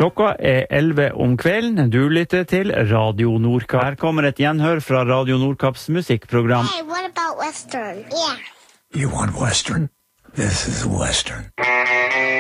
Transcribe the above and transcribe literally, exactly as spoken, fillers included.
Klokka er elleve om kvelden. Du lytter til Radio Nordkapp. Her kommer et gjenhør fra Radio Nordkapps musikkprogram. Hey, what about Western? Yeah. You want Western? This is Western.